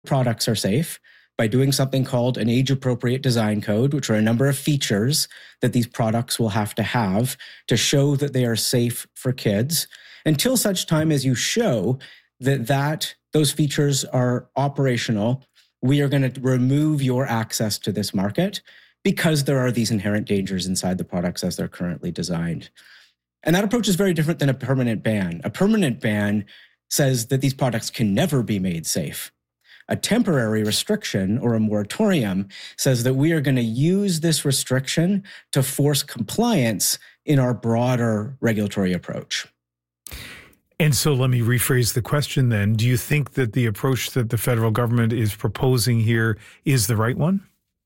products are safe by doing something called an age-appropriate design code, which are a number of features that these products will have to show that they are safe for kids, until such time as you show that those features are operational. We are going to remove your access to this market because there are these inherent dangers inside the products as they're currently designed. And that approach is very different than a permanent ban. A permanent ban says that these products can never be made safe. A temporary restriction or a moratorium says that we are going to use this restriction to force compliance in our broader regulatory approach. And so let me rephrase the question then. Do you think that the approach that the federal government is proposing here is the right one?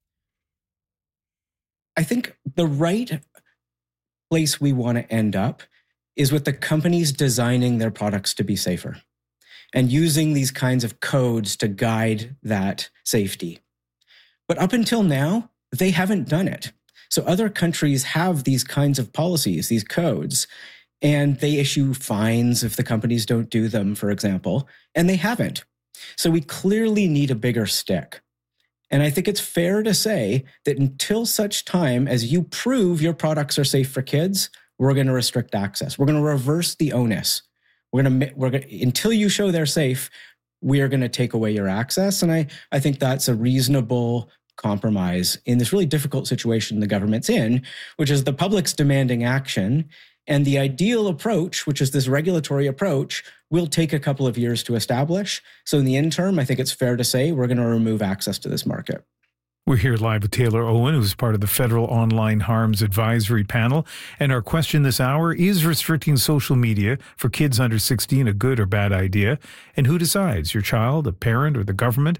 I think the right place we want to end up is with the companies designing their products to be safer and using these kinds of codes to guide that safety. But up until now, they haven't done it. So other countries have these kinds of policies, these codes, and they issue fines if the companies don't do them, for example, and they haven't. So we clearly need a bigger stick. And I think it's fair to say that until such time as you prove your products are safe for kids, we're going to restrict access. We're going to reverse the onus. Until you show they're safe, we are going to take away your access. And I think that's a reasonable compromise in this really difficult situation the government's in, which is the public's demanding action. And the ideal approach, which is this regulatory approach, will take a couple of years to establish. So in the interim, I think it's fair to say we're going to remove access to this market. We're here live with Taylor Owen, who's part of the Federal Online Harms Advisory Panel. And our question this hour, is restricting social media for kids under 16 a good or bad idea? And who decides, your child, a parent, or the government?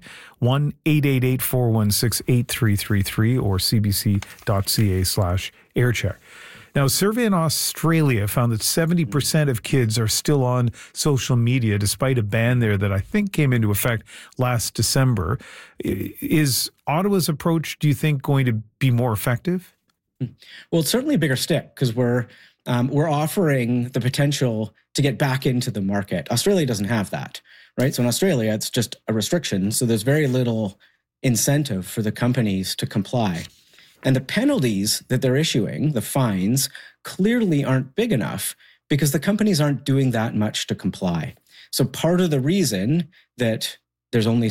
1-888-416-8333 or cbc.ca/aircheck. Now, a survey in Australia found that 70% of kids are still on social media, despite a ban there that I think came into effect last December. Is Ottawa's approach, do you think, going to be more effective? Well, it's certainly a bigger stick because we're offering the potential to get back into the market. Australia doesn't have that, right? So in Australia, it's just a restriction. So there's very little incentive for the companies to comply. And the penalties that they're issuing, the fines, clearly aren't big enough because the companies aren't doing that much to comply. So part of the reason that there's only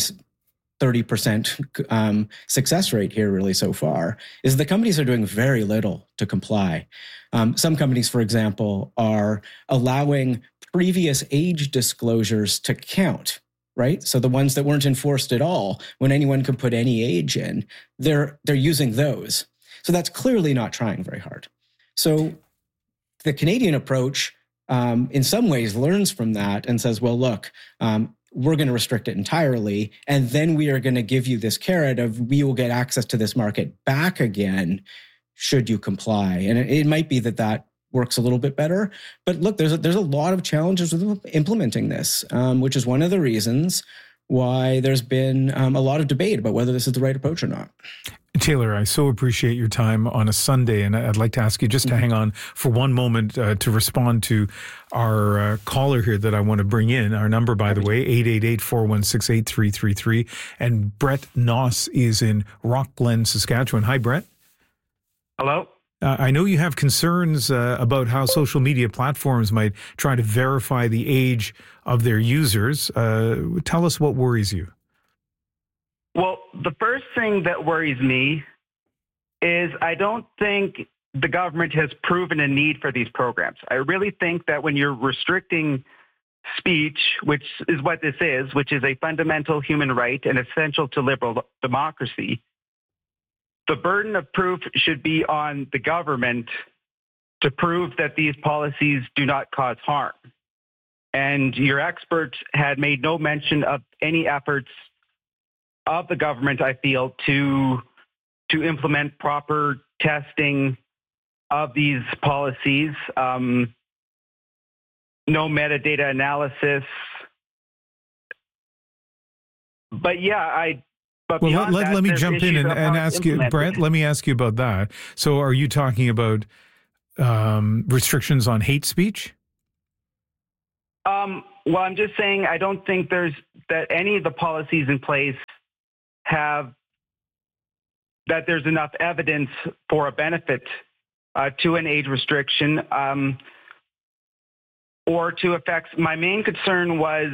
30% success rate here really so far is the companies are doing very little to comply. Some companies, for example, are allowing previous age disclosures to count. Right? So the ones that weren't enforced at all, when anyone could put any age in, they're using those. So that's clearly not trying very hard. So the Canadian approach, in some ways, learns from that and says, well, look, we're going to restrict it entirely, and then we are going to give you this carrot of we will get access to this market back again should you comply. And it might be that works a little bit better. But look, there's a lot of challenges with implementing this, which is one of the reasons why there's been a lot of debate about whether this is the right approach or not. Taylor, I so appreciate your time on a Sunday, and I'd like to ask you just to hang on for one moment to respond to our caller here that I want to bring in. Our number, by the way, 888-416-8333. And Brett Noss is in Rock Glen, Saskatchewan. Hi, Brett. Hello. I know you have concerns about how social media platforms might try to verify the age of their users. Tell us what worries you. Well, the first thing that worries me is I don't think the government has proven a need for these programs. I really think that when you're restricting speech, which is what this is, which is a fundamental human right and essential to liberal democracy, the burden of proof should be on the government to prove that these policies do not cause harm. And your experts had made no mention of any efforts of the government, I feel, to implement proper testing of these policies. No metadata analysis. But yeah, let me jump in and ask you, Brett, let me ask you about that. So are you talking about Well, I'm just saying I don't think that any of the policies in place that there's enough evidence for a benefit to an age restriction or to effects. My main concern was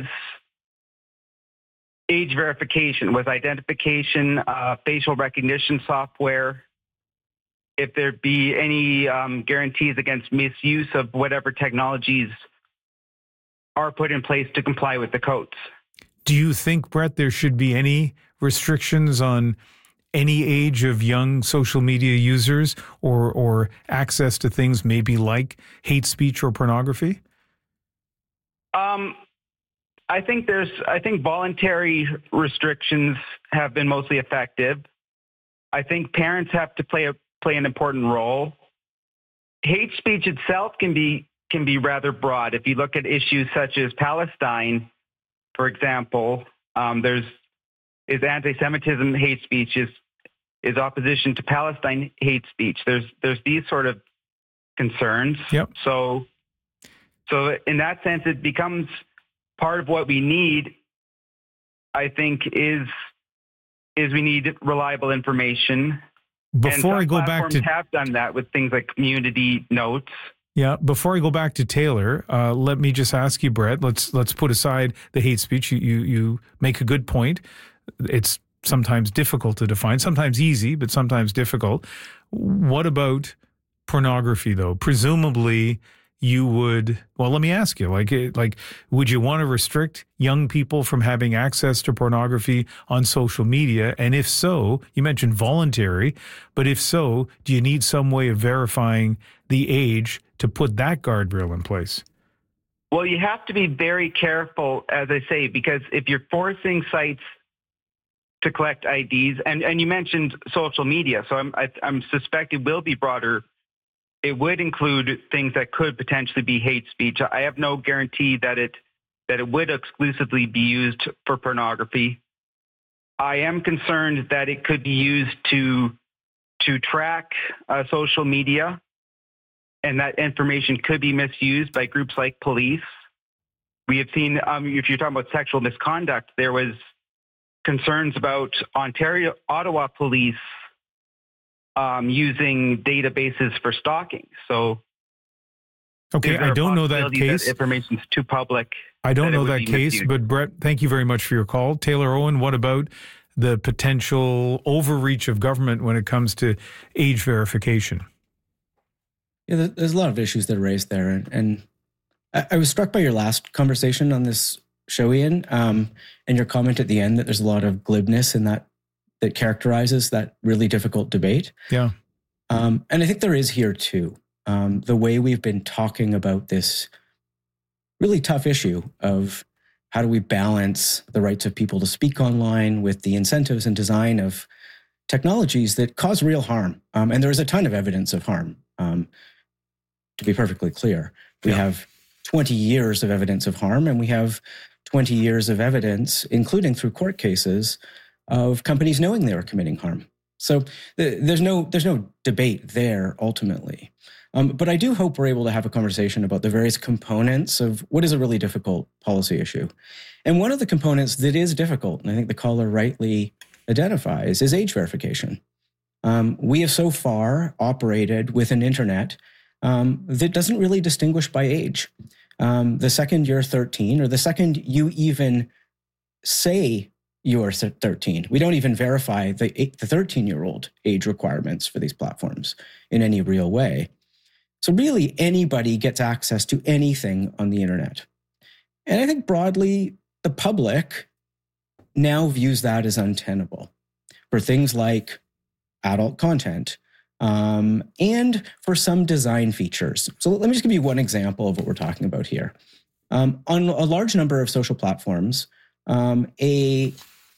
age verification, with identification, facial recognition software, if there be any guarantees against misuse of whatever technologies are put in place to comply with the codes. Do you think, Brett, there should be any restrictions on any age of young social media users or access to things maybe like hate speech or pornography? I think voluntary restrictions have been mostly effective. I think parents have to play an important role. Hate speech itself can be rather broad. If you look at issues such as Palestine, for example, is anti-Semitism hate speech, is opposition to Palestine hate speech. There's these sort of concerns. Yep. So in that sense, it becomes part of what we need, I think, is we need reliable information. Before I go back to, have done that with things like community notes. Yeah. Before I go back to Taylor, let me just ask you, Brett. Let's put aside the hate speech. You make a good point. It's sometimes difficult to define, sometimes easy, but sometimes difficult. What about pornography, though? Presumably, you would. Well, let me ask you. Like, would you want to restrict young people from having access to pornography on social media? And if so, you mentioned voluntary, but if so, do you need some way of verifying the age to put that guardrail in place? Well, you have to be very careful, as I say, because if you're forcing sites to collect IDs, and you mentioned social media, so I'm suspect it will be broader. It would include things that could potentially be hate speech. I have no guarantee that it would exclusively be used for pornography. I am concerned that it could be used to track social media, and that information could be misused by groups like police. We have seen, if you're talking about sexual misconduct, there was concerns about Ottawa police using databases for stalking. So, okay, I don't know that case. That information's too public. I don't know that case, misused. But Brett, thank you very much for your call. Taylor Owen, what about the potential overreach of government when it comes to age verification? Yeah, there's a lot of issues that are raised there, and I was struck by your last conversation on this show, Ian, and your comment at the end that there's a lot of glibness in that characterizes that really difficult debate. Yeah. And I think there is here too. The way we've been talking about this really tough issue of how do we balance the rights of people to speak online with the incentives and design of technologies that cause real harm. And there is a ton of evidence of harm. To be perfectly clear, we have 20 years of evidence of harm, and we have 20 years of evidence, including through court cases, of companies knowing they were committing harm. So there's no debate there ultimately. But I do hope we're able to have a conversation about the various components of what is a really difficult policy issue. And one of the components that is difficult, and I think the caller rightly identifies, is age verification. We have so far operated with an internet that doesn't really distinguish by age. The second you're 13, or the second you even say you're 13, we don't even verify the 13-year-old age requirements for these platforms in any real way. So really, anybody gets access to anything on the internet. And I think broadly, the public now views that as untenable for things like adult content and for some design features. So let me just give you one example of what we're talking about here. On a large number of social platforms, a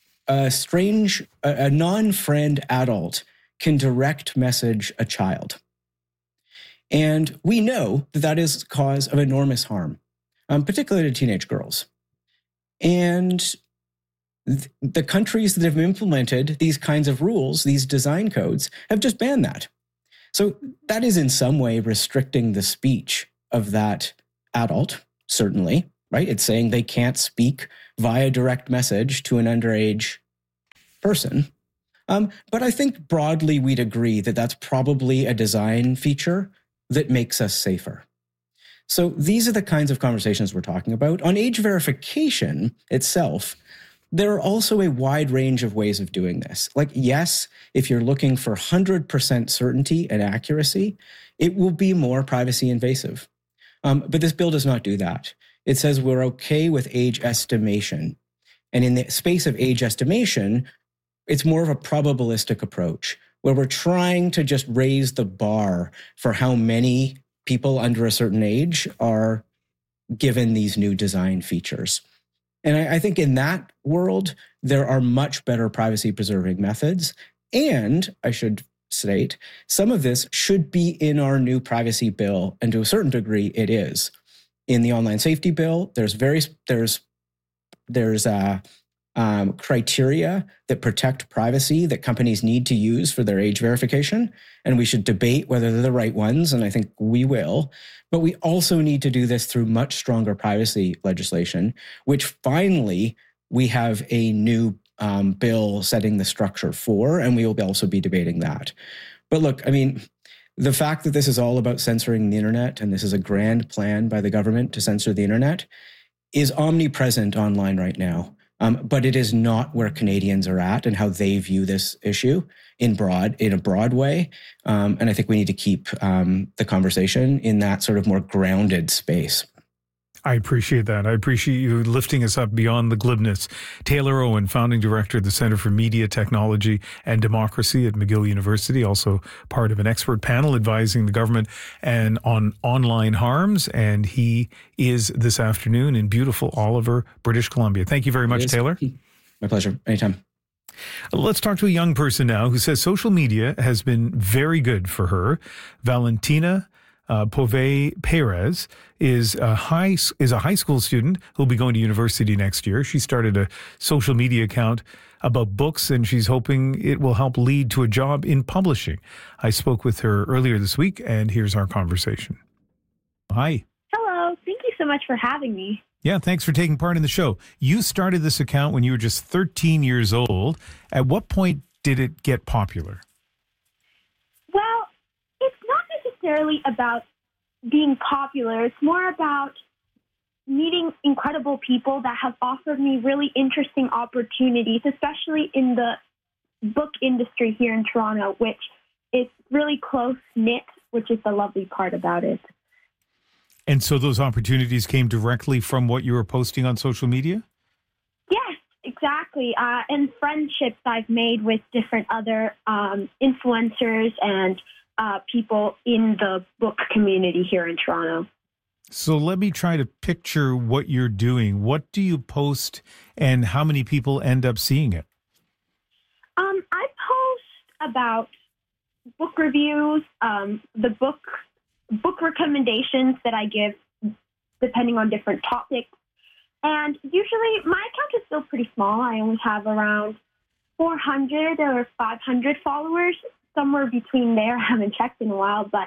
non-friend adult can direct message a child. And we know that that is cause of enormous harm, particularly to teenage girls. And the countries that have implemented these kinds of rules, these design codes, have just banned that. So that is in some way restricting the speech of that adult, certainly, right? It's saying they can't speak via direct message to an underage person. But I think broadly we'd agree that that's probably a design feature that makes us safer. So these are the kinds of conversations we're talking about. On age verification itself, there are also a wide range of ways of doing this. Like, yes, if you're looking for 100% certainty and accuracy, it will be more privacy invasive. But this bill does not do that. It says we're okay with age estimation. And in the space of age estimation, it's more of a probabilistic approach where we're trying to just raise the bar for how many people under a certain age are given these new design features. And I think in that world, there are much better privacy preserving methods. And I should state, some of this should be in our new privacy bill. And to a certain degree, it is. In the online safety bill, there's criteria that protect privacy that companies need to use for their age verification. And we should debate whether they're the right ones. And I think we will. But we also need to do this through much stronger privacy legislation, which finally we have a new bill setting the structure for, and we will also be debating that. But look, I mean, the fact that this is all about censoring the internet, and this is a grand plan by the government to censor the internet, is omnipresent online right now. But it is not where Canadians are at and how they view this issue in a broad way. And I think we need to keep the conversation in that sort of more grounded space. I appreciate that. I appreciate you lifting us up beyond the glibness. Taylor Owen, founding director of the Center for Media Technology and Democracy at McGill University, also part of an expert panel advising the government and on online harms. And he is this afternoon in beautiful Oliver, British Columbia. Thank you very much, Taylor. My pleasure. Anytime. Let's talk to a young person now who says social media has been very good for her. Valentina Pove Perez is a high school student who'll be going to university next year. She started a social media account about books, and she's hoping it will help lead to a job in publishing. I spoke with her earlier this week, and here's our conversation. Hi. Hello. Thank you so much for having me. Yeah, thanks for taking part in the show. You started this account when you were just 13 years old. At what point did it get popular? Well, it's not necessarily about being popular. It's more about meeting incredible people that have offered me really interesting opportunities, especially in the book industry here in Toronto, which is really close-knit, which is the lovely part about it. And so those opportunities came directly from what you were posting on social media? Yes, exactly. And friendships I've made with different other influencers and people in the book community here in Toronto. So let me try to picture what you're doing. What do you post and how many people end up seeing it? I post about book reviews, the book recommendations that I give depending on different topics. And usually my account is still pretty small. I only have around 400 or 500 followers, somewhere between there. I haven't checked in a while, but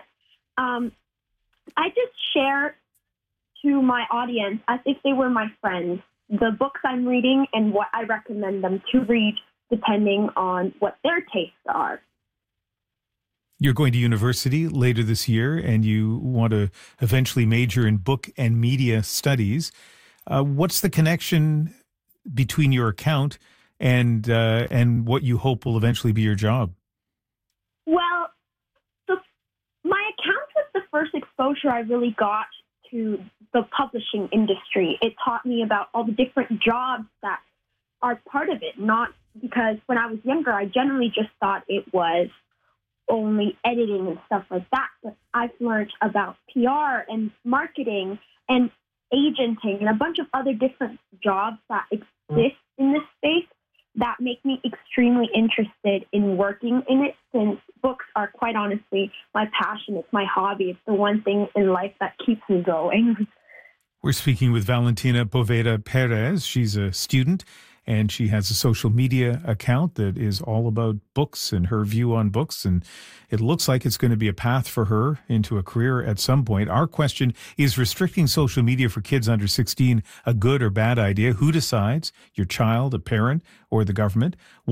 I just share to my audience as if they were my friends, the books I'm reading and what I recommend them to read depending on what their tastes are. You're going to university later this year and you want to eventually major in book and media studies. What's the connection between your account and what you hope will eventually be your job? Well, my account was the first exposure I really got to the publishing industry. It taught me about all the different jobs that are part of it, not because when I was younger, I generally just thought it was only editing and stuff like that. But I've learned about PR and marketing and agenting and a bunch of other different jobs that exist in this space that make me extremely interested in working in it, since books are quite honestly my passion. It's my hobby. It's the one thing in life that keeps me going. We're speaking with Valentina Poveda Perez. She's a student and she has a social media account that is all about books and her view on books. And it looks like it's going to be a path for her into a career at some point. Our question is, restricting social media for kids under 16 a good or bad idea? Who decides? Your child, a parent, or the government?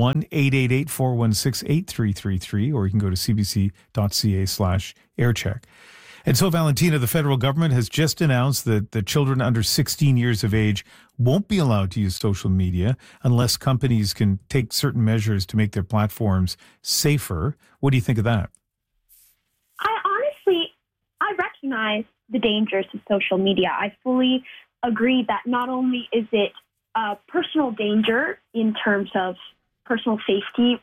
1-888-416-8333, or you can go to cbc.ca/aircheck. And so, Valentina, the federal government has just announced that the children under 16 years of age won't be allowed to use social media unless companies can take certain measures to make their platforms safer. What do you think of that? I recognize the dangers of social media. I fully agree that not only is it a personal danger in terms of personal safety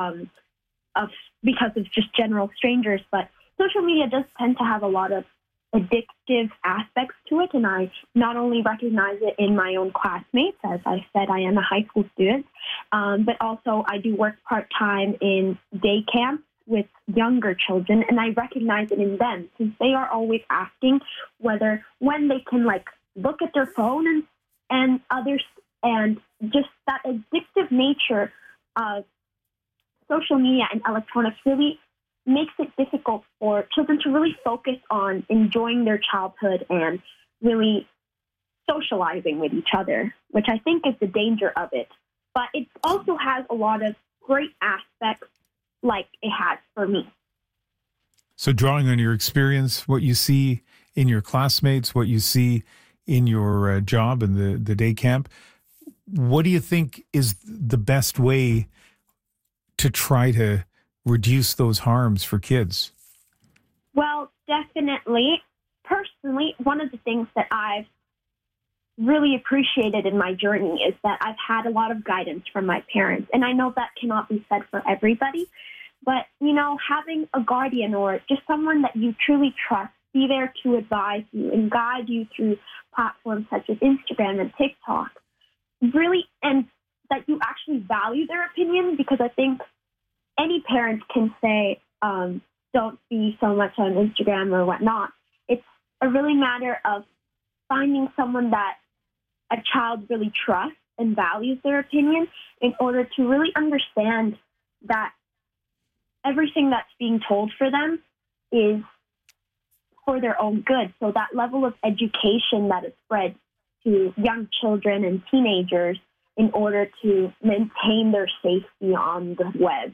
because of just general strangers, but social media does tend to have a lot of addictive aspects to it, and I not only recognize it in my own classmates, as I said, I am a high school student, but also I do work part-time in day camps with younger children, and I recognize it in them, since they are always asking when they can look at their phone and others, and just that addictive nature of social media and electronics really makes it difficult for children to really focus on enjoying their childhood and really socializing with each other, which I think is the danger of it. But it also has a lot of great aspects, like it has for me. So drawing on your experience, what you see in your classmates, what you see in your job in the day camp, what do you think is the best way to try to reduce those harms for kids? Well, definitely. Personally, one of the things that I've really appreciated in my journey is that I've had a lot of guidance from my parents. And I know that cannot be said for everybody, but, having a guardian or just someone that you truly trust be there to advise you and guide you through platforms such as Instagram and TikTok, really, and that you actually value their opinion, because I think any parent can say, don't be so much on Instagram or whatnot. It's a really matter of finding someone that a child really trusts and values their opinion in order to really understand that everything that's being told for them is for their own good. So that level of education that is spread to young children and teenagers in order to maintain their safety on the web.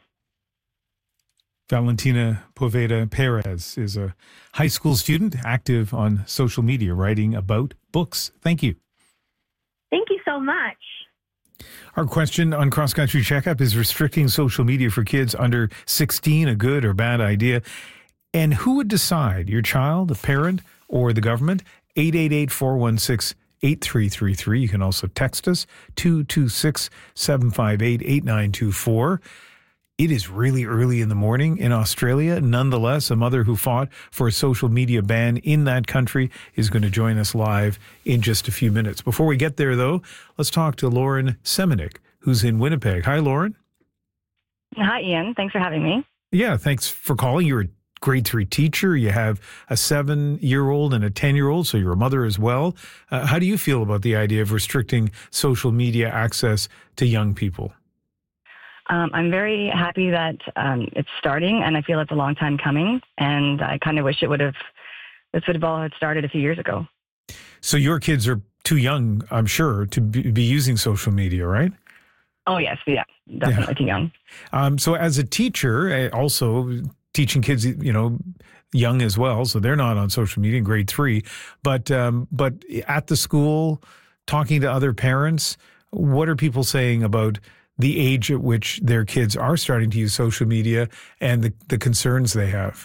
Valentina Poveda Perez is a high school student active on social media, writing about books. Thank you. Thank you so much. Our question on Cross Country Checkup is, restricting social media for kids under 16 a good or bad idea? And who would decide? Your child, a parent, or the government? 888-416-8333. You can also text us, 226-758-8924. It is really early in the morning in Australia. Nonetheless, a mother who fought for a social media ban in that country is going to join us live in just a few minutes. Before we get there, though, let's talk to Lauren Semenik, who's in Winnipeg. Hi, Lauren. Hi, Ian. Thanks for having me. Yeah, thanks for calling. You're a grade 3 teacher. You have a 7-year-old and a 10-year-old, so you're a mother as well. How do you feel about the idea of restricting social media access to young people? I'm very happy that it's starting, and I feel it's a long time coming. And I kind of wish this would have all had started a few years ago. So your kids are too young, I'm sure, to be using social media, right? Oh, yes. Yeah, definitely too young. So as a teacher, also teaching kids, young as well, so they're not on social media in grade 3, but at the school, talking to other parents, what are people saying about the age at which their kids are starting to use social media and the concerns they have?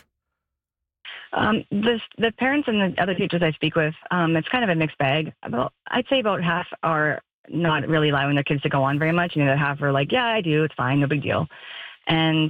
The parents and the other teachers I speak with, it's kind of a mixed bag. I'd say about half are not really allowing their kids to go on very much. The other half are like, yeah, I do. It's fine. No big deal. And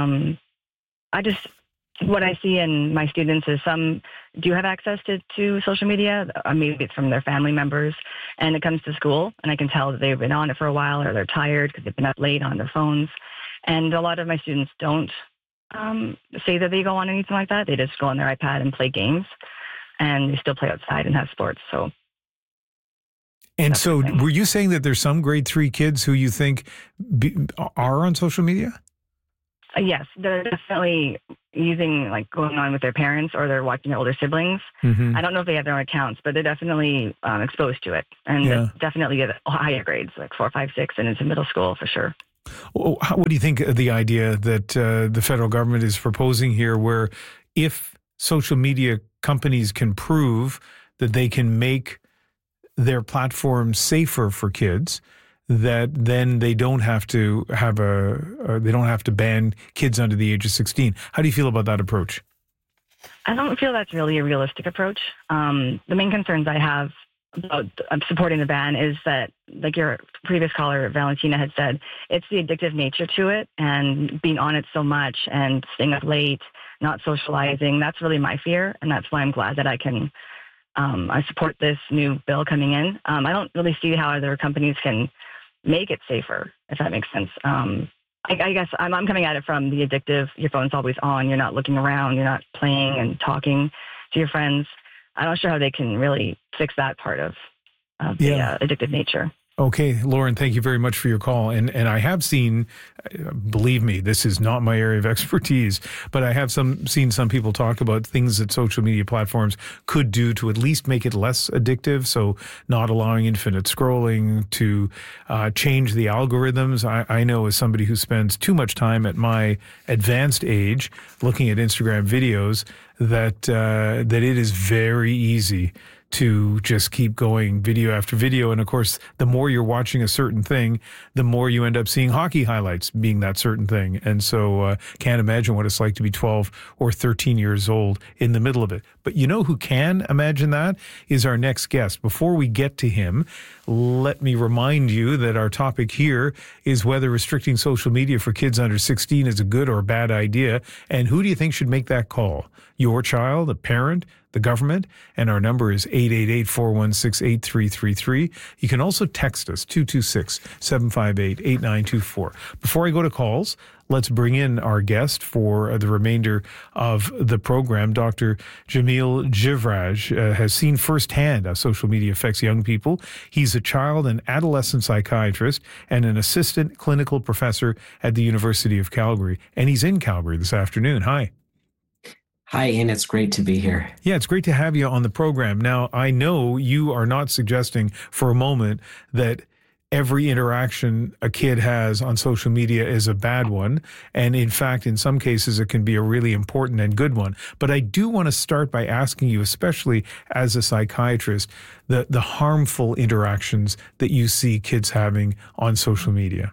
what I see in my students is some do have access to social media. Maybe it's from their family members, and it comes to school, and I can tell that they've been on it for a while, or they're tired because they've been up late on their phones. And a lot of my students don't say that they go on anything like that. They just go on their iPad and play games, and they still play outside and have sports. So, And so were you saying that there's some grade 3 kids who you think are on social media? Yes, they're definitely using, like, going on with their parents, or they're watching their older siblings. Mm-hmm. I don't know if they have their own accounts, but they're definitely exposed to it. And it's definitely at higher grades, like 4, 5, 6, and into middle school for sure. What do you think of the idea that the federal government is proposing here, where if social media companies can prove that they can make their platforms safer for kids, that then they don't have to have they don't have to ban kids under the age of 16. How do you feel about that approach? I don't feel that's really a realistic approach. The main concerns I have about supporting the ban is that, like your previous caller, Valentina, had said, it's the addictive nature to it, and being on it so much and staying up late, not socializing. That's really my fear, and that's why I'm glad that I support this new bill coming in. I don't really see how other companies can make it safer, if that makes sense. I guess I'm coming at it from the addictive, your phone's always on, you're not looking around, you're not playing and talking to your friends. I'm not sure how they can really fix that part of the addictive nature. Okay, Lauren, thank you very much for your call. And I have seen, believe me, this is not my area of expertise, but I have seen some people talk about things that social media platforms could do to at least make it less addictive. So not allowing infinite scrolling, to change the algorithms. I know, as somebody who spends too much time at my advanced age looking at Instagram videos, that it is very easy to just keep going video after video. And of course, the more you're watching a certain thing, the more you end up seeing hockey highlights being that certain thing. And so can't imagine what it's like to be 12 or 13 years old in the middle of it. But you know who can imagine that is our next guest. Before we get to him, let me remind you that our topic here is whether restricting social media for kids under 16 is a good or a bad idea. And who do you think should make that call? Your child, a parent, the government? And our number is 888-416-8333. You can also text us 226-758-8924. Before I go to calls, let's bring in our guest for the remainder of the program. Dr. Jamil Jivraj has seen firsthand how social media affects young people. He's a child and adolescent psychiatrist and an assistant clinical professor at the University of Calgary. And he's in Calgary this afternoon. Hi. Hi, Ian. It's great to be here. Yeah, it's great to have you on the program. Now, I know you are not suggesting for a moment that every interaction a kid has on social media is a bad one. And in fact, in some cases, it can be a really important and good one. But I do want to start by asking you, especially as a psychiatrist, the harmful interactions that you see kids having on social media.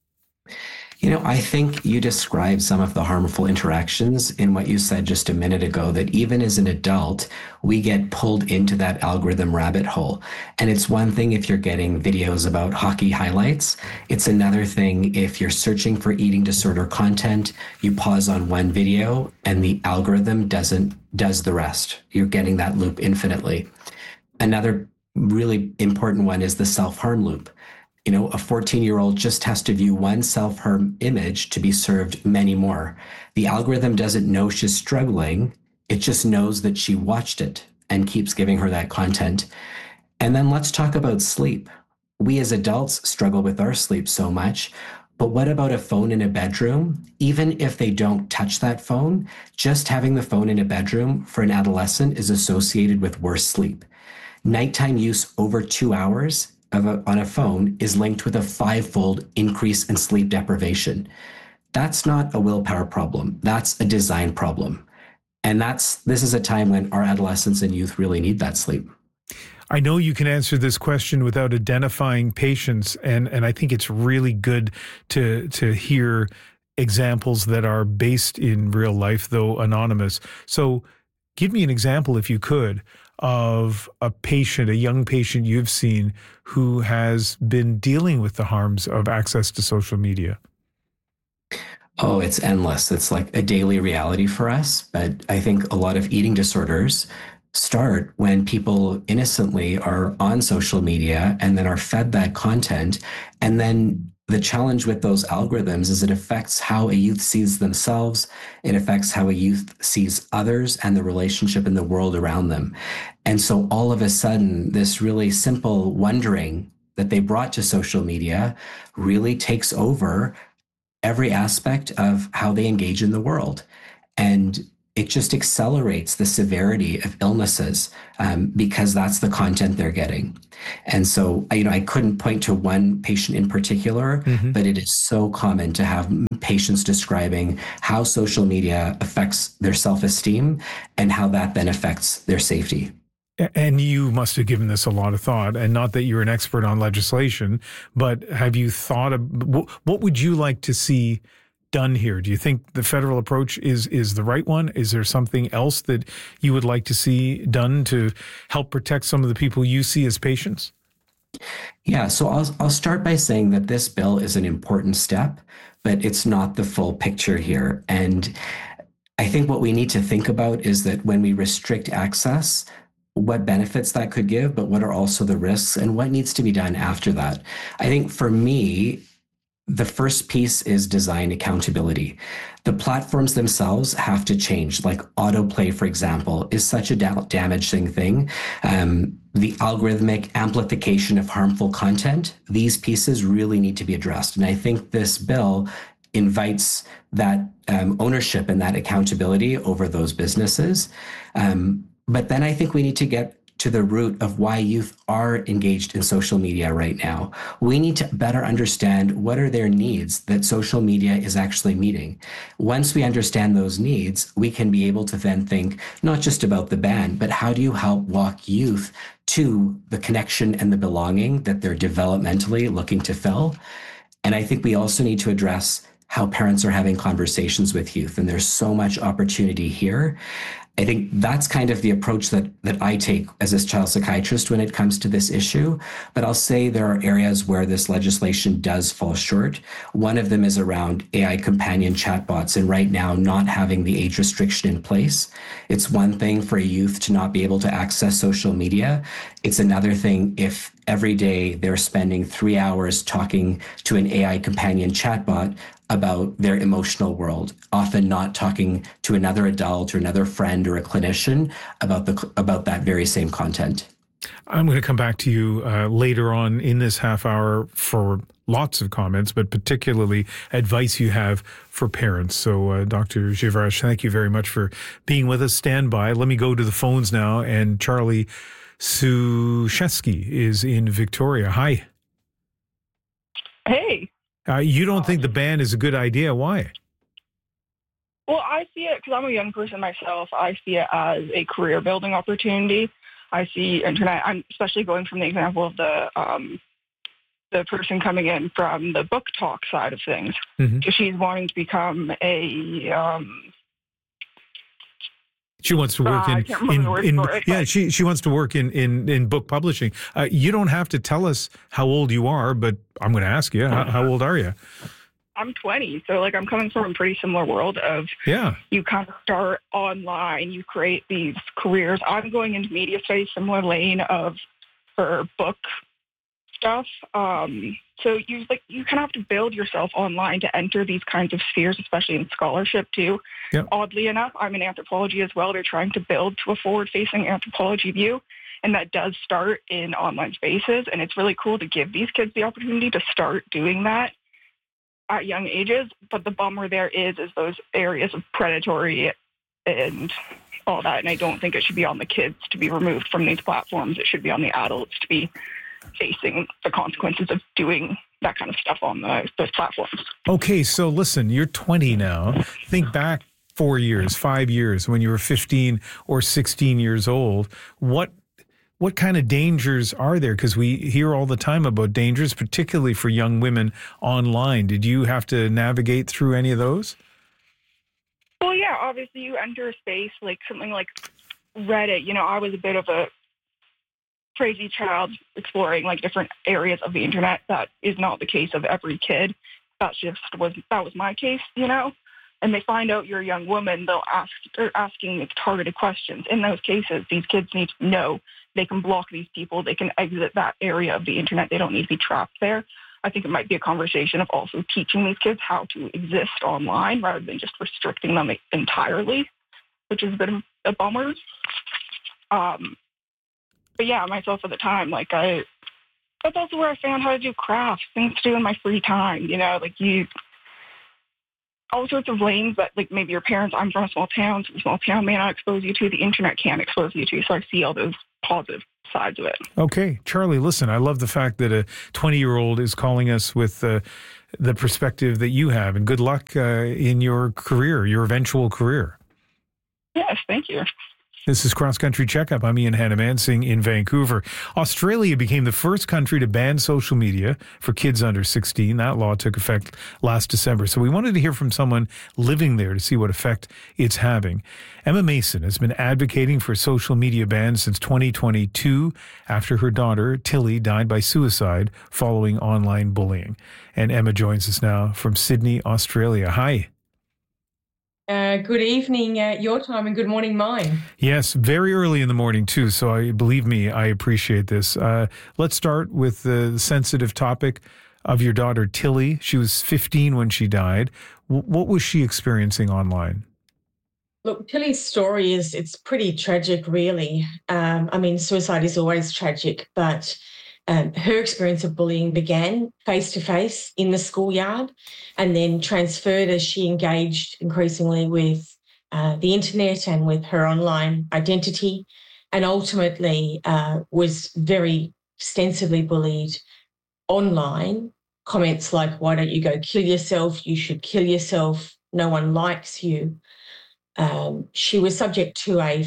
You know, I think you described some of the harmful interactions in what you said just a minute ago, that even as an adult, we get pulled into that algorithm rabbit hole. And it's one thing if you're getting videos about hockey highlights. It's another thing if you're searching for eating disorder content, you pause on one video and the algorithm does the rest. You're getting that loop infinitely. Another really important one is the self-harm loop. You know, a 14-year-old just has to view one self-harm image to be served many more. The algorithm doesn't know she's struggling. It just knows that she watched it and keeps giving her that content. And then let's talk about sleep. We as adults struggle with our sleep so much, but what about a phone in a bedroom? Even if they don't touch that phone, just having the phone in a bedroom for an adolescent is associated with worse sleep. Nighttime use over 2 hours on a phone is linked with a 5-fold increase in sleep deprivation. That's not a willpower problem. That's a design problem. And this is a time when our adolescents and youth really need that sleep. I know you can answer this question without identifying patients, and I think it's really good to hear examples that are based in real life, though anonymous. So give me an example, if you could, of a young patient you've seen who has been dealing with the harms of access to social media. Oh, it's endless. It's like a daily reality for us. But I think a lot of eating disorders start when people innocently are on social media and then are fed that content and then the challenge with those algorithms is it affects how a youth sees themselves. It affects how a youth sees others and the relationship in the world around them. And so all of a sudden, this really simple wondering that they brought to social media really takes over every aspect of how they engage in the world. And it just accelerates the severity of illnesses because that's the content they're getting. And so, I couldn't point to one patient in particular, but it is so common to have patients describing how social media affects their self-esteem and how that then affects their safety. And you must have given this a lot of thought, and not that you're an expert on legislation, but have you thought of what would you like to see done here? Do you think the federal approach is the right one? Is there something else that you would like to see done to help protect some of the people you see as patients? Yeah, so I'll start by saying that this bill is an important step, but it's not the full picture here. And I think what we need to think about is that when we restrict access, what benefits that could give, but what are also the risks and what needs to be done after that. I think for me, the first piece is design accountability. The platforms themselves have to change. Like autoplay, for example, is such a damaging thing. The algorithmic amplification of harmful content, these pieces really need to be addressed. And I think this bill invites that ownership and that accountability over those businesses. But then I think we need to get to the root of why youth are engaged in social media right now. We need to better understand what are their needs that social media is actually meeting. Once we understand those needs, we can be able to then think not just about the ban, but how do you help walk youth to the connection and the belonging that they're developmentally looking to fill. And I think we also need to address how parents are having conversations with youth. And there's so much opportunity here. I think that's kind of the approach that I take as a child psychiatrist when it comes to this issue. But I'll say there are areas where this legislation does fall short. One of them is around AI companion chatbots, and right now not having the age restriction in place. It's one thing for a youth to not be able to access social media. It's another thing if every day they're spending 3 hours talking to an AI companion chatbot about their emotional world, often not talking to another adult or another friend or a clinician about that very same content. I'm going to come back to you later on in this half hour for lots of comments, but particularly advice you have for parents. So, Dr. Givresh, thank you very much for being with us. Stand by. Let me go to the phones now. And Charlie Sushesky is in Victoria. Hi. Hey. You don't think the ban is a good idea? Why? Well, I see it, because I'm a young person myself, I see it as a career building opportunity. I see internet, I'm especially going from the example of the person coming in from the book talk side of things. So she's wanting to become a... She wants to work she wants to work in book publishing. You don't have to tell us how old you are, but I'm going to ask you, how old are you? I'm 20, so I'm coming from a pretty similar world of you kind of start online, you create these careers. I'm going into media studies, similar lane for book stuff. So you kind of have to build yourself online to enter these kinds of spheres, especially in scholarship too. Yep. Oddly enough, I'm in anthropology as well. They're trying to build to a forward-facing anthropology view, and that does start in online spaces. And it's really cool to give these kids the opportunity to start doing that at young ages. But the bummer there is those areas of predatory and all that. And I don't think it should be on the kids to be removed from these platforms. It should be on the adults to be facing the consequences of doing that kind of stuff on those platforms. Okay, so listen, you're 20 now. Think back 4 years, 5 years, when you were 15 or 16 years old. What kind of dangers are there? Because we hear all the time about dangers, particularly for young women online. Did you have to navigate through any of those? Well, yeah, obviously you enter a space like something like Reddit. I was a bit of a crazy child exploring different areas of the internet. That is not the case of every kid. That was my case, and they find out you're a young woman, they're asking targeted questions. In those cases, these kids need to know they can block these people, they can exit that area of the internet, they don't need to be trapped there. I think it might be a conversation of also teaching these kids how to exist online rather than just restricting them entirely, which is a bit of a bummer. But yeah, myself at the time, like that's also where I found how to do crafts, things to do in my free time, you know, like all sorts of lanes that like maybe your parents, I'm from a small town, so the small town may not expose you to, the internet can't expose you to. So I see all those positive sides of it. Okay. Charlie, listen, I love the fact that a 20-year-old is calling us with the perspective that you have, and good luck in your career, your eventual career. Yes, thank you. This is Cross Country Checkup. I'm Ian Hannah-Mansing in Vancouver. Australia became the first country to ban social media for kids under 16. That law took effect last December. So we wanted to hear from someone living there to see what effect it's having. Emma Mason has been advocating for social media bans since 2022 after her daughter, Tilly, died by suicide following online bullying. And Emma joins us now from Sydney, Australia. Hi. Good evening your time and good morning mine. Yes, very early in the morning too, so believe me, I appreciate this. Let's start with the sensitive topic of your daughter Tilly. She was 15 when she died. What was she experiencing online? Look, Tilly's story it's pretty tragic really. I mean, suicide is always tragic, but her experience of bullying began face-to-face in the schoolyard and then transferred as she engaged increasingly with the internet and with her online identity, and ultimately was very extensively bullied online. Comments like, why don't you go kill yourself? You should kill yourself. No one likes you. She was subject to a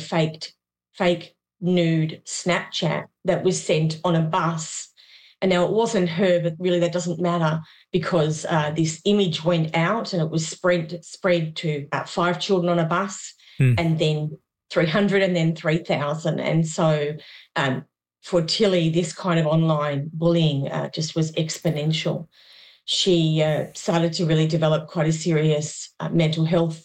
fake nude Snapchat that was sent on a bus. And now it wasn't her, but really that doesn't matter because this image went out and it was spread to about 5 children on a bus and then 300 and then 3,000. And so for Tilly, this kind of online bullying just was exponential. She started to really develop quite a serious mental health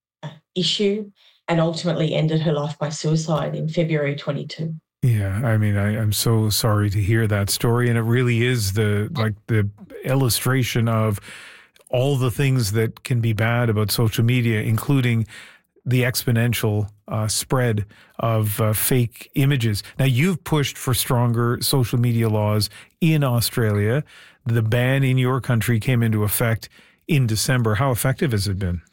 issue and ultimately ended her life by suicide in February 22. Yeah, I mean, I'm so sorry to hear that story, and it really is the illustration of all the things that can be bad about social media, including the exponential spread of fake images. Now, you've pushed for stronger social media laws in Australia. The ban in your country came into effect in December. How effective has it been?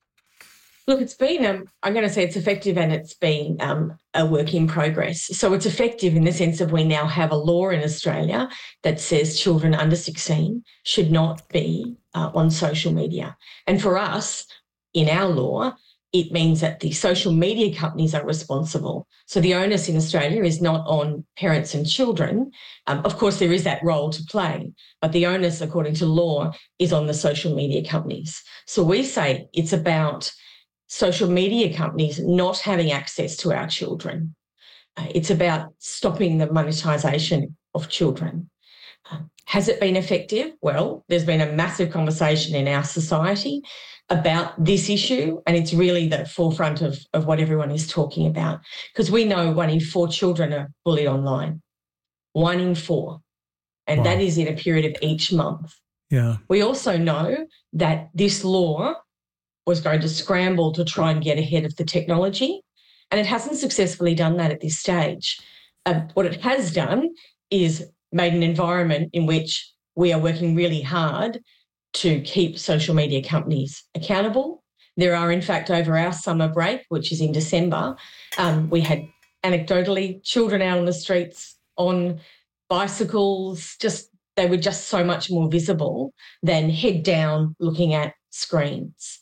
Look, it's been, I'm going to say it's effective and it's been a work in progress. So it's effective in the sense of we now have a law in Australia that says children under 16 should not be on social media. And for us, in our law, it means that the social media companies are responsible. So the onus in Australia is not on parents and children. Of course, there is that role to play, but the onus, according to law, is on the social media companies. So we say it's about social media companies not having access to our children. It's about stopping the monetisation of children. Has it been effective? Well, there's been a massive conversation in our society about this issue, and it's really the forefront of what everyone is talking about, because we know 1 in 4 children are bullied online. 1 in 4. And that is in a period of each month. Yeah. We also know that this law was going to scramble to try and get ahead of the technology, and it hasn't successfully done that at this stage. What it has done is made an environment in which we are working really hard to keep social media companies accountable. There are, in fact, over our summer break, which is in December, we had anecdotally children out on the streets on bicycles, they were just so much more visible than head down looking at screens.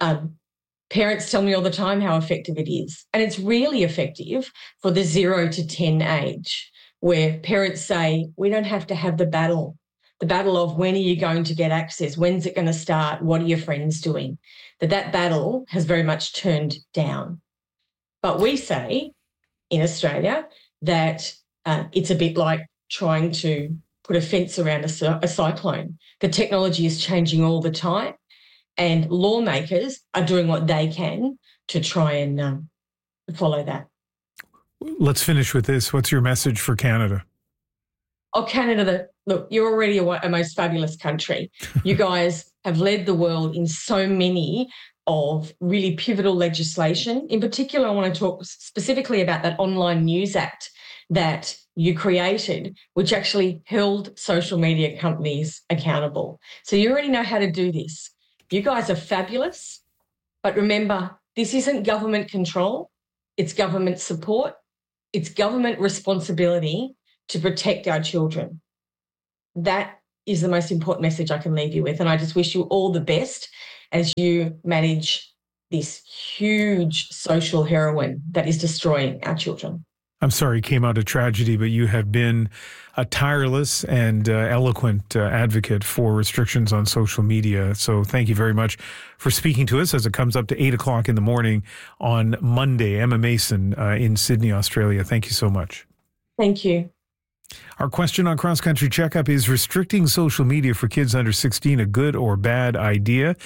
Parents tell me all the time how effective it is. And it's really effective for the 0 to 10 age, where parents say, we don't have to have the battle of when are you going to get access? When's it going to start? What are your friends doing? That battle has very much turned down. But we say in Australia that it's a bit like trying to put a fence around a cyclone. The technology is changing all the time, and lawmakers are doing what they can to try and follow that. Let's finish with this. What's your message for Canada? Oh, Canada, look, you're already a most fabulous country. You guys have led the world in so many of really pivotal legislation. In particular, I want to talk specifically about that Online News Act that you created, which actually held social media companies accountable. So you already know how to do this. You guys are fabulous. But remember, this isn't government control. It's government support. It's government responsibility to protect our children. That is the most important message I can leave you with. And I just wish you all the best as you manage this huge social heroin that is destroying our children. I'm sorry it came out of tragedy, but you have been a tireless and eloquent advocate for restrictions on social media. So thank you very much for speaking to us as it comes up to 8 o'clock in the morning on Monday. Emma Mason in Sydney, Australia. Thank you so much. Thank you. Our question on Cross Country Checkup is restricting social media for kids under 16 a good or bad idea?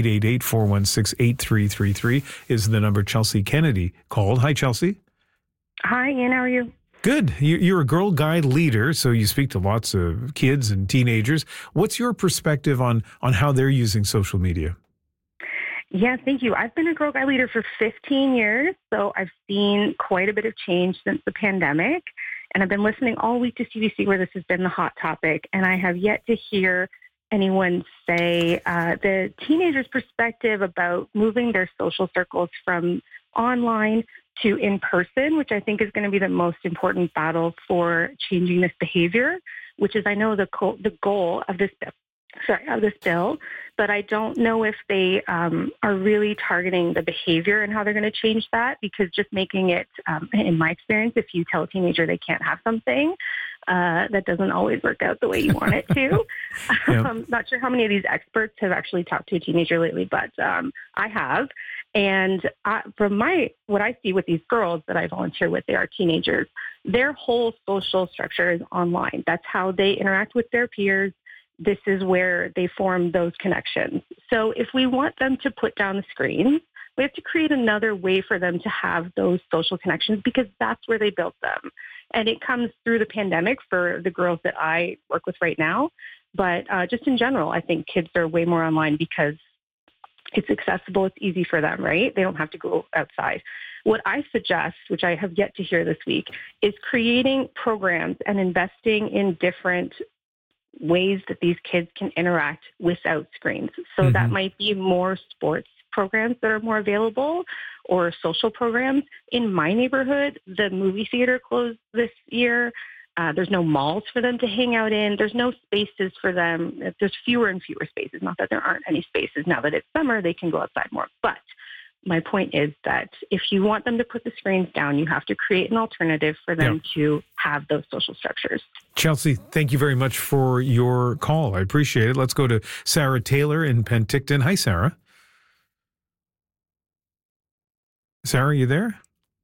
888-416-8333 is the number Chelsea Kennedy called. Hi, Chelsea. Hi, Ian. How are you? Good. You're a Girl Guide leader, so you speak to lots of kids and teenagers. What's your perspective on how they're using social media? Yeah, thank you. I've been a Girl Guide leader for 15 years, so I've seen quite a bit of change since the pandemic. And I've been listening all week to CBC where this has been the hot topic, and I have yet to hear anyone say the teenagers' perspective about moving their social circles from online to in person, which I think is going to be the most important battle for changing this behavior, which is, I know, the goal of this bill, but I don't know if they are really targeting the behavior and how they're going to change that, because just making it, in my experience, if you tell a teenager they can't have something, that doesn't always work out the way you want it to. Yep. I'm not sure how many of these experts have actually talked to a teenager lately, but I have. And from what I see with these girls that I volunteer with, they are teenagers. Their whole social structure is online. That's how they interact with their peers. This is where they form those connections. So if we want them to put down the screens, we have to create another way for them to have those social connections, because that's where they built them. And it comes through the pandemic for the girls that I work with right now. But just in general, I think kids are way more online because it's accessible, it's easy for them, right? They don't have to go outside. What I suggest, which I have yet to hear this week, is creating programs and investing in different ways that these kids can interact without screens. So that might be more sports programs that are more available, or social programs. In my neighborhood, the movie theater closed this year. There's no malls for them to hang out in. There's no spaces for them. There's fewer and fewer spaces. Not that there aren't any spaces. Now that it's summer, they can go outside more. But my point is that if you want them to put the screens down, you have to create an alternative for them to have those social structures. Chelsea, thank you very much for your call. I appreciate it. Let's go to Sarah Taylor in Penticton. Hi, Sarah. Sarah, you there?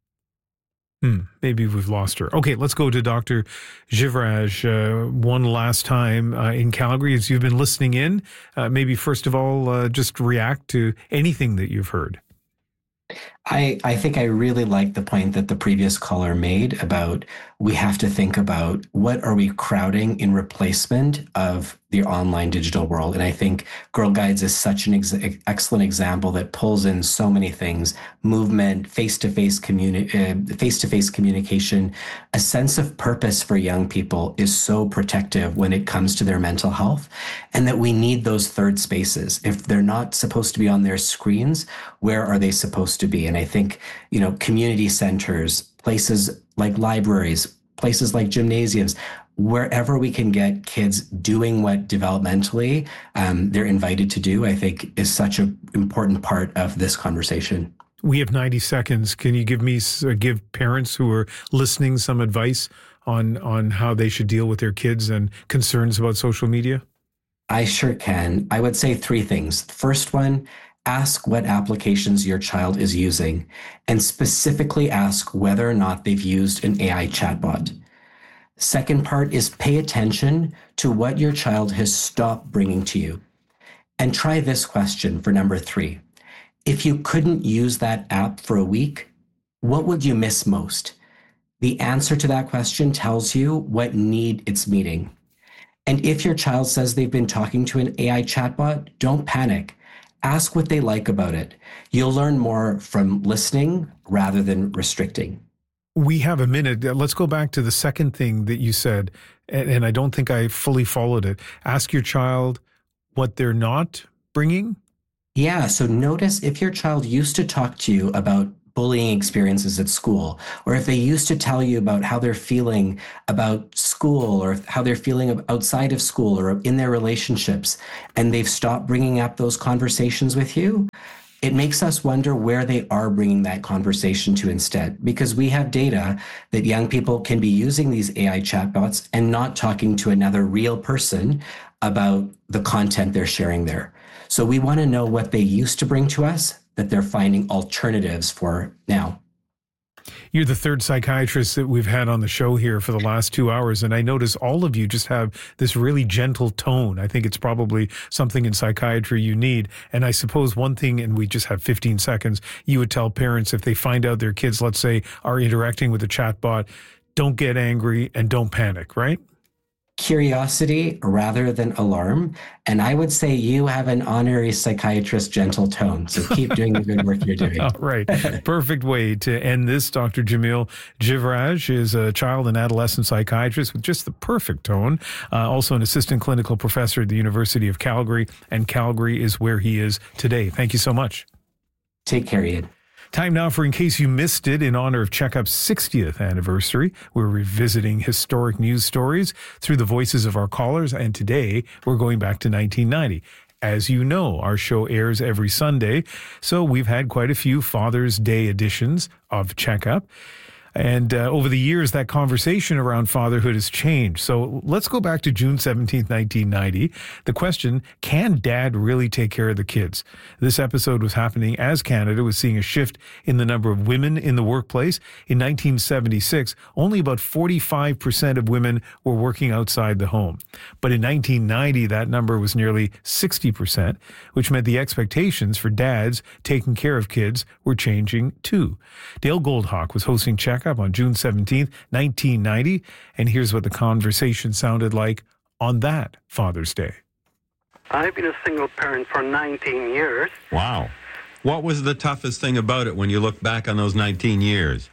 Maybe we've lost her. Okay, let's go to Dr. Jivraj one last time in Calgary. As you've been listening in, maybe first of all, just react to anything that you've heard. I think I really like the point that the previous caller made about we have to think about what are we crowding in replacement of the online digital world. And I think Girl Guides is such an excellent example that pulls in so many things: movement, face-to-face communication. A sense of purpose for young people is so protective when it comes to their mental health, and that we need those third spaces. If they're not supposed to be on their screens, where are they supposed to be? And I think, community centers, places like libraries, places like gymnasiums, wherever we can get kids doing what developmentally they're invited to do, I think is such an important part of this conversation. We have 90 seconds. Can you give parents who are listening some advice on how they should deal with their kids and concerns about social media? I sure can. I would say 3 things. First one, ask what applications your child is using, and specifically ask whether or not they've used an AI chatbot. Second part is pay attention to what your child has stopped bringing to you. And try this question for number 3. If you couldn't use that app for a week, what would you miss most? The answer to that question tells you what need it's meeting. And if your child says they've been talking to an AI chatbot, don't panic. Ask what they like about it. You'll learn more from listening rather than restricting. We have a minute. Let's go back to the second thing that you said, and I don't think I fully followed it. Ask your child what they're not bringing? Yeah, so notice if your child used to talk to you about bullying experiences at school, or if they used to tell you about how they're feeling about school, or how they're feeling outside of school or in their relationships, and they've stopped bringing up those conversations with you, it makes us wonder where they are bringing that conversation to instead, because we have data that young people can be using these AI chatbots and not talking to another real person about the content they're sharing there. So we want to know what they used to bring to us that they're finding alternatives for now. You're the third psychiatrist that we've had on the show here for the last 2 hours, and I notice all of you just have this really gentle tone. I think it's probably something in psychiatry you need. And I suppose one thing, and we just have 15 seconds, you would tell parents if they find out their kids, let's say, are interacting with a chatbot, don't get angry and don't panic, right? Curiosity rather than alarm. And I would say you have an honorary psychiatrist gentle tone. So keep doing the good work you're doing. All right. Perfect way to end this. Dr. Jamil Jivraj is a child and adolescent psychiatrist with just the perfect tone. Also an assistant clinical professor at the University of Calgary. And Calgary is where he is today. Thank you so much. Take care, Ian. Time now for In Case You Missed It. In honor of Checkup's 60th anniversary, we're revisiting historic news stories through the voices of our callers, and today we're going back to 1990. As you know, our show airs every Sunday, so we've had quite a few Father's Day editions of Checkup. And over the years, that conversation around fatherhood has changed. So let's go back to June 17th, 1990. The question, can dad really take care of the kids? This episode was happening as Canada was seeing a shift in the number of women in the workplace. In 1976, only about 45% of women were working outside the home. But in 1990, that number was nearly 60%, which meant the expectations for dads taking care of kids were changing too. Dale Goldhawk was hosting Checkup on June 17th, 1990, and here's what the conversation sounded like on that Father's Day. I've been a single parent for 19 years. Wow. What was the toughest thing about it when you look back on those 19 years?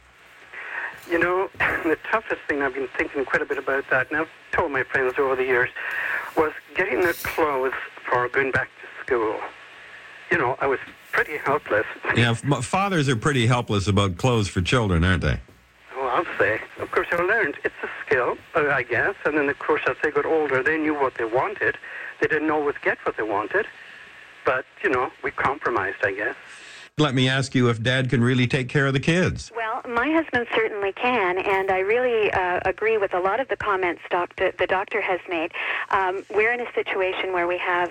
You know, the toughest thing, I've been thinking quite a bit about that, and I've told my friends over the years, was getting the clothes for going back to school. You know, I was pretty helpless. Yeah, fathers are pretty helpless about clothes for children, aren't they? Well, I'll say. Of course, I learned. It's a skill, I guess. And then, of course, as they got older, they knew what they wanted. They didn't always get what they wanted. But, you know, we compromised, I guess. Let me ask you if Dad can really take care of the kids. Well, my husband certainly can, and I really agree with a lot of the comments the doctor has made. We're in a situation where we have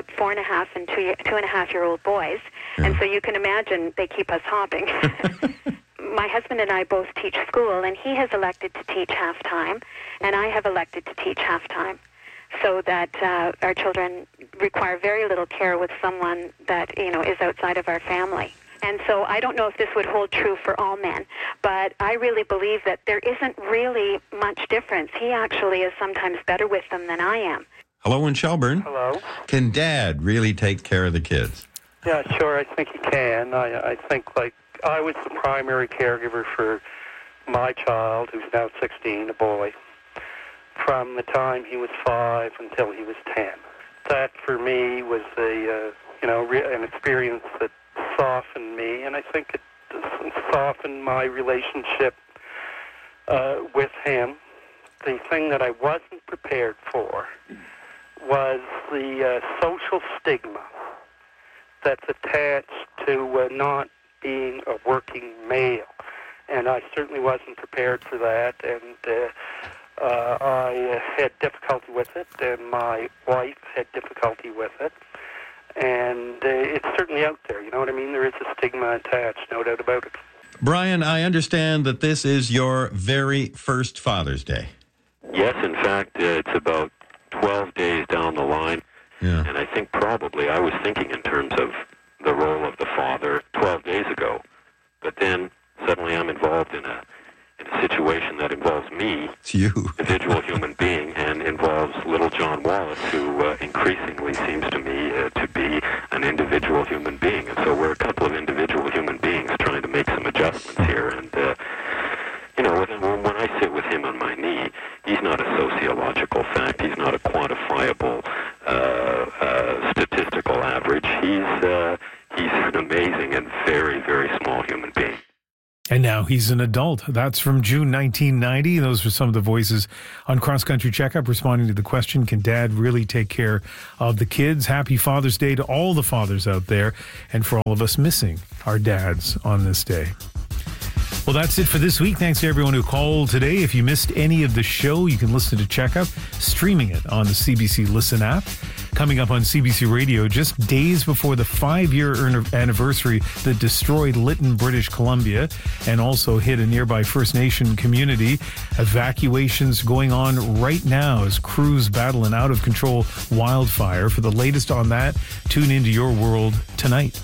4.5 and 2.5-year-old boys, and so you can imagine they keep us hopping. My husband and I both teach school, and he has elected to teach half-time, and I have elected to teach half-time, so that our children require very little care with someone that, you know, is outside of our family. And so I don't know if this would hold true for all men, but I really believe that there isn't really much difference. He actually is sometimes better with them than I am. Hello in Shelburne. Hello. Can Dad really take care of the kids? Yeah, sure, I think he can. I think, like, I was the primary caregiver for my child, who's now 16, a boy, from the time he was 5 until he was 10. That, for me, was an experience that softened me, and I think it softened my relationship with him. The thing that I wasn't prepared for was the social stigma that's attached to not being a working male, and I certainly wasn't prepared for that, and I had difficulty with it, and my wife had difficulty with it, and it's certainly out there, you know what I mean? There is a stigma attached, no doubt about it. Brian, I understand that this is your very first Father's Day. Yes, in fact, it's about 12 days down the line, and I think probably I was thinking in terms of the role of the father 12 days ago, but then suddenly I'm involved in a situation that involves me, it's you, individual human being, and involves little John Wallace, who increasingly seems to me to be an individual human being. And so we're a couple of individual human beings trying to make some adjustments here. And, when I sit with him on my knee, he's not a sociological fact. He's not a quantifiable statistical average. He's an amazing and very, very small human being. And now he's an adult. That's from June 1990. Those were some of the voices on Cross Country Checkup responding to the question, can Dad really take care of the kids? Happy Father's Day to all the fathers out there and for all of us missing our dads on this day. Well, that's it for this week. Thanks to everyone who called today. If you missed any of the show, you can listen to Checkup, streaming it on the CBC Listen app. Coming up on CBC Radio, just days before the 5-year anniversary that destroyed Lytton, British Columbia, and also hit a nearby First Nation community. Evacuations going on right now as crews battle an out-of-control wildfire. For the latest on that, tune into Your World tonight.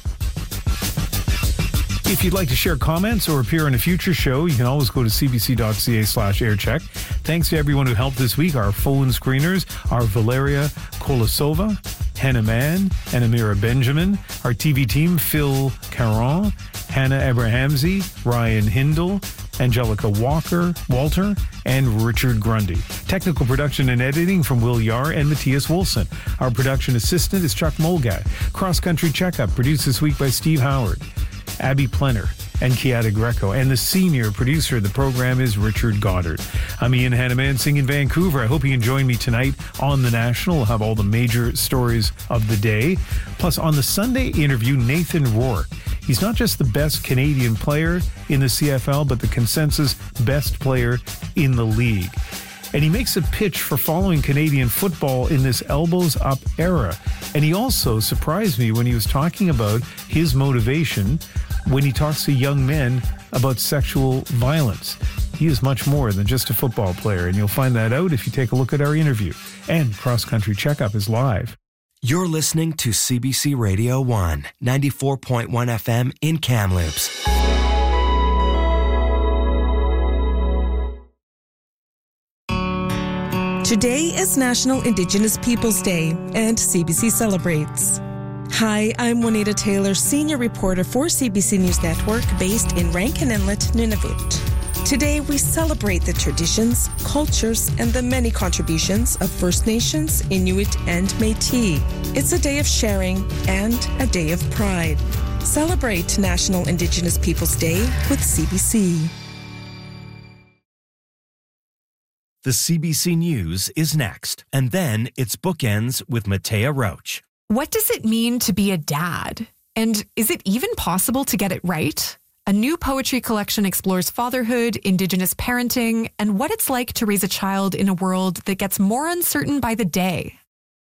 If you'd like to share comments or appear on a future show, you can always go to cbc.ca/aircheck. Thanks to everyone who helped this week. Our phone screeners are Valeria Kolosova, Hannah Mann, and Amira Benjamin. Our TV team, Phil Caron, Hannah Abrahamsey, Ryan Hindle, Angelica Walter, and Richard Grundy. Technical production and editing from Will Yar and Matthias Wolfson. Our production assistant is Chuck Molgat. Cross Country Checkup, produced this week by Steve Howard, Abby Plenner, and Kiata Greco. And the senior producer of the program is Richard Goddard. I'm Ian Hannamansing in Vancouver. I hope you can join me tonight on The National. We'll have all the major stories of the day. Plus, on the Sunday interview, Nathan Rourke. He's not just the best Canadian player in the CFL, but the consensus best player in the league. And he makes a pitch for following Canadian football in this elbows-up era. And he also surprised me when he was talking about his motivation when he talks to young men about sexual violence. He is much more than just a football player, and you'll find that out if you take a look at our interview. And Cross Country Checkup is live. You're listening to CBC Radio 1, 94.1 FM in Kamloops. Today is National Indigenous Peoples Day, and CBC celebrates. Hi, I'm Juanita Taylor, senior reporter for CBC News Network, based in Rankin Inlet, Nunavut. Today, we celebrate the traditions, cultures, and the many contributions of First Nations, Inuit, and Métis. It's a day of sharing and a day of pride. Celebrate National Indigenous Peoples Day with CBC. The CBC News is next, and then it's Bookends with Matea Roach. What does it mean to be a dad? And is it even possible to get it right? A new poetry collection explores fatherhood, Indigenous parenting, and what it's like to raise a child in a world that gets more uncertain by the day.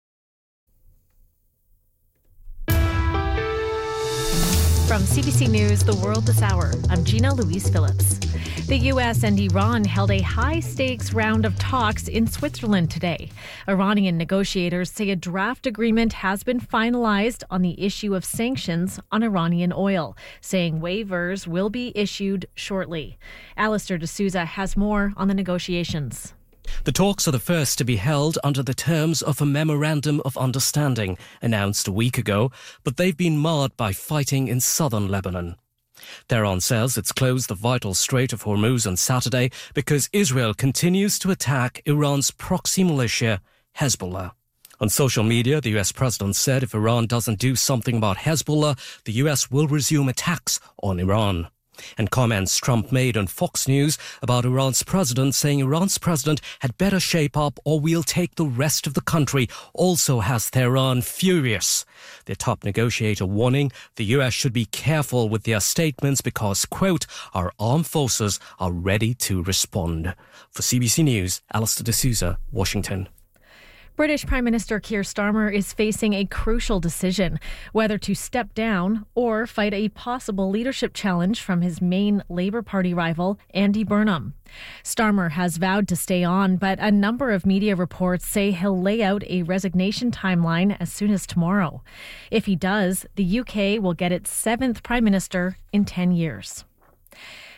From CBC News, The World This Hour, I'm Gina Louise Phillips. The U.S. and Iran held a high-stakes round of talks in Switzerland today. Iranian negotiators say a draft agreement has been finalized on the issue of sanctions on Iranian oil, saying waivers will be issued shortly. Alistair D'Souza has more on the negotiations. The talks are the first to be held under the terms of a Memorandum of Understanding announced a week ago, but they've been marred by fighting in southern Lebanon. Tehran says it's closed the vital Strait of Hormuz on Saturday because Israel continues to attack Iran's proxy militia, Hezbollah. On social media, the US president said if Iran doesn't do something about Hezbollah, the US will resume attacks on Iran. And comments Trump made on Fox News about Iran's president, saying Iran's president had better shape up or we'll take the rest of the country, also has Tehran furious. Their top negotiator warning the US should be careful with their statements because, quote, our armed forces are ready to respond. For CBC News, Alistair D'Souza, Washington. British Prime Minister Keir Starmer is facing a crucial decision, whether to step down or fight a possible leadership challenge from his main Labour Party rival, Andy Burnham. Starmer has vowed to stay on, but a number of media reports say he'll lay out a resignation timeline as soon as tomorrow. If he does, the UK will get its 7th Prime Minister in 10 years.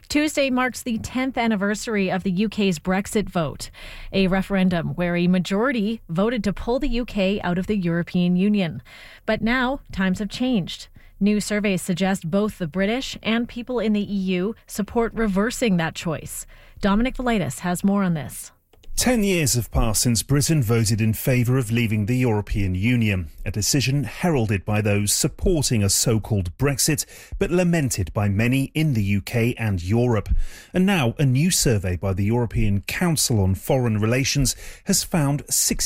Tuesday marks the 10th anniversary of the UK's Brexit vote, a referendum where a majority voted to pull the UK out of the European Union. But now, times have changed. New surveys suggest both the British and people in the EU support reversing that choice. Dominic Velitis has more on this. 10 years have passed since Britain voted in favour of leaving the European Union, a decision heralded by those supporting a so-called Brexit, but lamented by many in the UK and Europe. And now a new survey by the European Council on Foreign Relations has found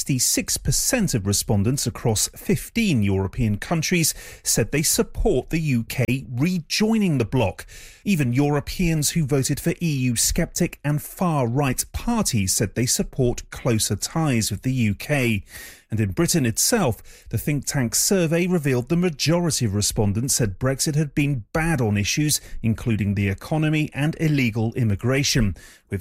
66% of respondents across 15 European countries said they support the UK rejoining the bloc. Even Europeans who voted for EU-sceptic and far-right parties said they support closer ties with the UK. And in Britain itself, the think tank survey revealed the majority of respondents said Brexit had been bad on issues including the economy and illegal immigration, with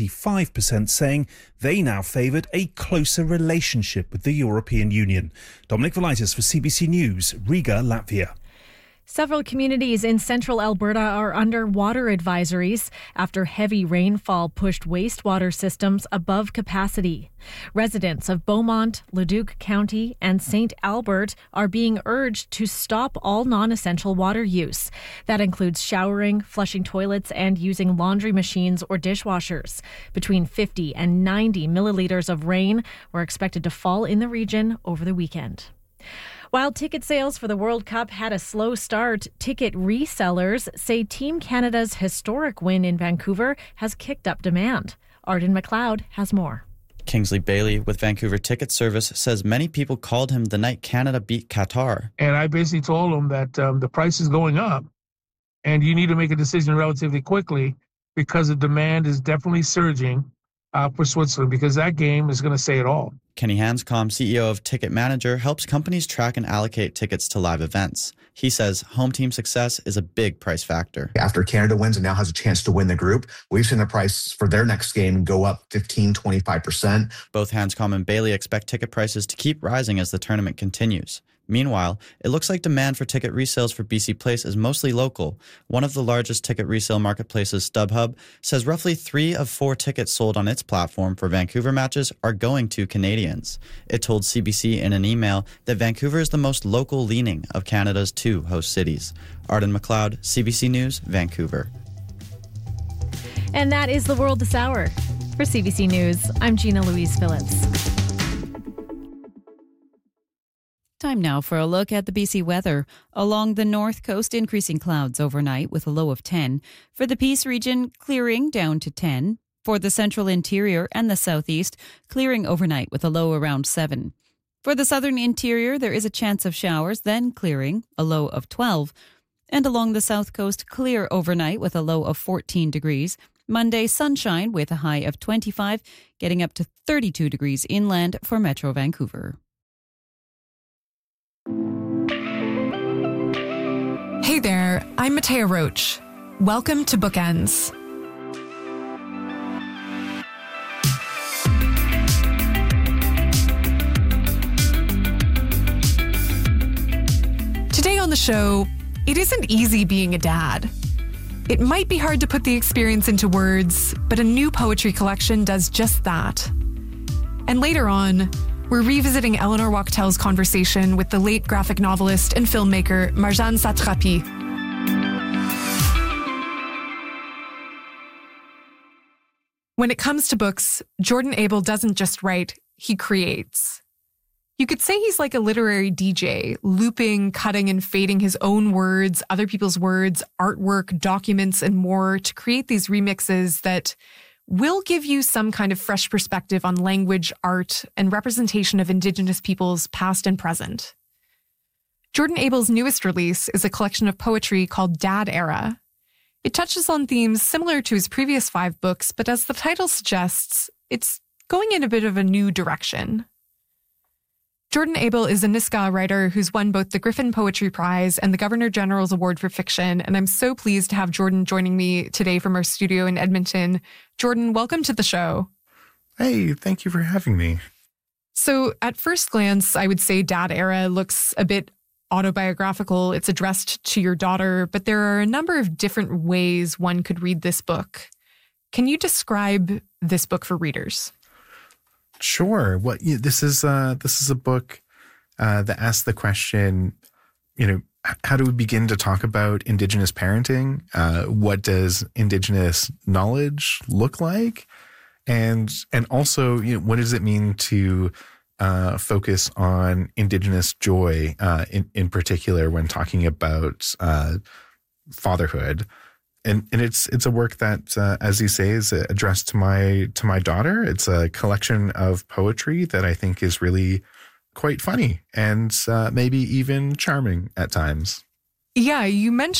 75% saying they now favoured a closer relationship with the European Union. Dominic Velitis for CBC News, Riga, Latvia. Several communities in central Alberta are under water advisories after heavy rainfall pushed wastewater systems above capacity. Residents of Beaumont, Leduc County, and St. Albert are being urged to stop all non-essential water use. That includes showering, flushing toilets, and using laundry machines or dishwashers. Between 50 and 90 milliliters of rain were expected to fall in the region over the weekend. While ticket sales for the World Cup had a slow start, ticket resellers say Team Canada's historic win in Vancouver has kicked up demand. Arden McLeod has more. Kingsley Bailey with Vancouver Ticket Service says many people called him the night Canada beat Qatar. And I basically told them that the price is going up and you need to make a decision relatively quickly because the demand is definitely surging for Switzerland, because that game is going to say it all. Kenny Hanscom, CEO of Ticket Manager, helps companies track and allocate tickets to live events. He says home team success is a big price factor. After Canada wins and now has a chance to win the group, we've seen the price for their next game go up 15, 25%. Both Hanscom and Bailey expect ticket prices to keep rising as the tournament continues. Meanwhile, it looks like demand for ticket resales for BC Place is mostly local. One of the largest ticket resale marketplaces, StubHub, says roughly 3 of 4 tickets sold on its platform for Vancouver matches are going to Canadians. It told CBC in an email that Vancouver is the most local-leaning of Canada's 2 host cities. Arden McLeod, CBC News, Vancouver. And that is the world this hour. For CBC News, I'm Gina Louise Phillips. Time now for a look at the BC weather. Along the north coast, increasing clouds overnight with a low of 10. For the Peace region, clearing down to 10. For the central interior and the southeast, clearing overnight with a low around 7. For the southern interior, there is a chance of showers, then clearing, a low of 12. And along the south coast, clear overnight with a low of 14 degrees. Monday, sunshine with a high of 25, getting up to 32 degrees inland for Metro Vancouver. Hey there, I'm Matea Roach. Welcome to Bookends. Today on the show, it isn't easy being a dad. It might be hard to put the experience into words, but a new poetry collection does just that. And later on, we're revisiting Eleanor Wachtel's conversation with the late graphic novelist and filmmaker Marjane Satrapi. When it comes to books, Jordan Abel doesn't just write, he creates. You could say he's like a literary DJ, looping, cutting, and fading his own words, other people's words, artwork, documents, and more to create these remixes that will give you some kind of fresh perspective on language, art, and representation of Indigenous peoples past and present. Jordan Abel's newest release is a collection of poetry called Dad Era. It touches on themes similar to his previous 5 books, but as the title suggests, it's going in a bit of a new direction. Jordan Abel is a Nisga'a writer who's won both the Griffin Poetry Prize and the Governor-General's Award for Fiction, and I'm so pleased to have Jordan joining me today from our studio in Edmonton. Jordan, welcome to the show. Hey, thank you for having me. So at first glance, I would say Dad Era looks a bit autobiographical. It's addressed to your daughter, but there are a number of different ways one could read this book. Can you describe this book for readers? Sure. Well, this is a book that asks the question, how do we begin to talk about Indigenous parenting? What does Indigenous knowledge look like? And also, what does it mean to focus on Indigenous joy in particular when talking about fatherhood? And it's a work that, as you say, is addressed to my daughter. It's a collection of poetry that I think is really quite funny and maybe even charming at times. Yeah, you mentioned